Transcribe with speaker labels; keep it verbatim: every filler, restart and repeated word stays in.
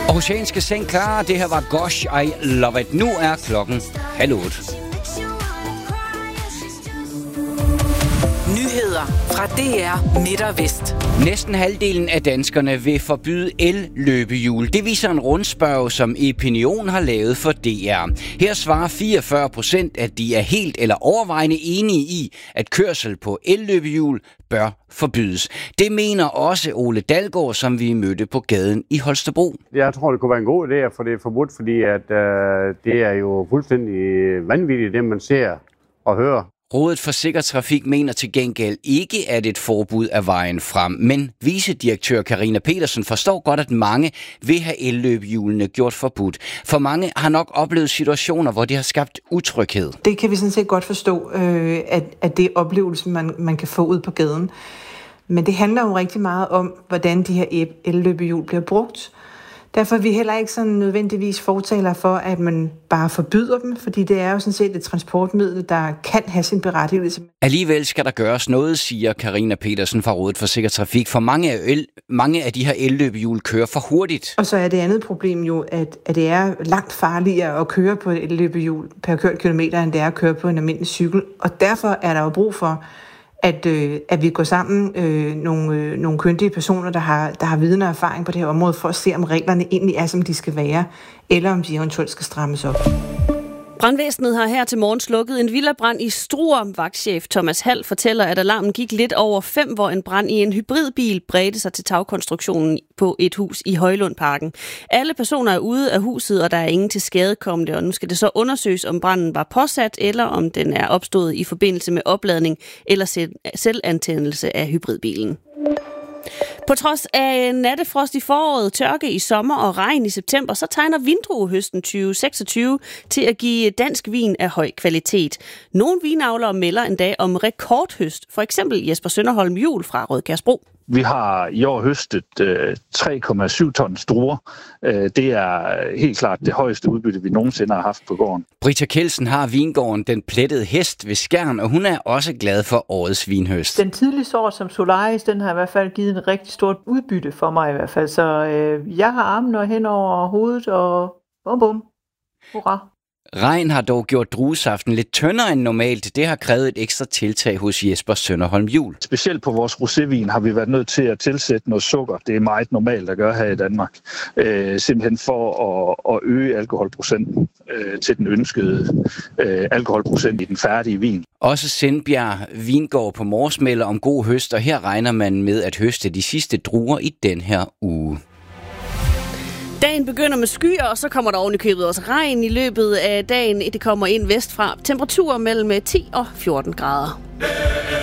Speaker 1: Oceanske Seng klar, det her var Gosh, I Love It. Nu er klokken halv otte.
Speaker 2: Nyheder fra D R Midt og Vest.
Speaker 1: Næsten halvdelen af danskerne vil forbyde el-løbehjul. Det viser en rundspørge, som Epinion har lavet for D R. Her svarer fireogfyrre procent, at de er helt eller overvejende enige i, at kørsel på el-løbehjul bør forbydes. Det mener også Ole Dalgaard, som vi mødte på gaden i Holstebro.
Speaker 3: Jeg tror, det kunne være en god idé at få det forbudt, fordi at, øh, det er jo fuldstændig vanvittigt, det man ser og hører.
Speaker 1: Rådet for Sikker Trafik mener til gengæld ikke, at et forbud er vejen frem, men vicedirektør Karina Petersen forstår godt, at mange vil have elløbehjulene gjort forbudt. For mange har nok oplevet situationer, hvor det har skabt utryghed.
Speaker 4: Det kan vi sådan set godt forstå, øh, at, at det er oplevelsen, man, man kan få ud på gaden. Men det handler jo rigtig meget om, hvordan de her elløbehjul bliver brugt. Derfor er vi heller ikke sådan nødvendigvis fortalere for, at man bare forbyder dem, fordi det er jo sådan set et transportmiddel, der kan have sin berettigelse.
Speaker 1: Alligevel skal der gøres noget, siger Karina Petersen fra Rådet for Sikker Trafik, for mange af, el, mange af de her elløbehjul kører for hurtigt.
Speaker 4: Og så er det andet problem jo, at, at det er langt farligere at køre på et elløbehjul per kørt kilometer, end det er at køre på en almindelig cykel. Og derfor er der jo brug for, At, øh, at vi går sammen øh, nogle, øh, nogle kyndige personer, der har, der har viden og erfaring på det her område, for at se, om reglerne egentlig er, som de skal være, eller om de eventuelt skal strammes op.
Speaker 5: Brandvæsenet har her til morgen slukket en villabrand i Struer. Vagtchef Thomas Hall fortæller, at alarmen gik lidt over fem, hvor en brand i en hybridbil bredte sig til tagkonstruktionen på et hus i Højlundparken. Alle personer er ude af huset, og der er ingen til skadekommende, og nu skal det så undersøges, om branden var påsat, eller om den er opstået i forbindelse med opladning eller selvantændelse af hybridbilen. På trods af nattefrost i foråret, tørke i sommer og regn i september, så tegner vindruehøsten tyve seksogtyve til at give dansk vin af høj kvalitet. Nogle vinavlere melder endda om rekordhøst, for eksempel Jesper Sønderholm Juhl fra Rødkærsbro.
Speaker 6: Vi har i år høstet øh, tre komma syv tons druer. Øh, det er helt klart det højeste udbytte, vi nogensinde har haft på gården.
Speaker 1: Britta Kjeldsen har vingården Den Plettede Hest ved Skjern, og hun er også glad for årets vinhøst.
Speaker 7: Den tidlige sort som Solaris, den har i hvert fald givet en rigtig stort udbytte for mig i hvert fald. Så øh, jeg har armene hen over hovedet og bum bum. Hurra.
Speaker 1: Regn har dog gjort druesaften lidt tyndere end normalt. Det har krævet et ekstra tiltag hos Jesper Sønderholm Juhl.
Speaker 6: Specielt på vores rosévin har vi været nødt til at tilsætte noget sukker. Det er meget normalt at gøre her i Danmark. Øh, simpelthen for at, at øge alkoholprocenten øh, til den ønskede øh, alkoholprocent i den færdige vin.
Speaker 1: Også Sindbjerg Vingård på Mors melder om god høst, og her regner man med at høste de sidste druer i den her uge.
Speaker 5: Dagen begynder med skyer, og så kommer der oven i købet også regn i løbet af dagen. Det kommer ind vestfra. Temperaturer mellem ti og fjorten grader.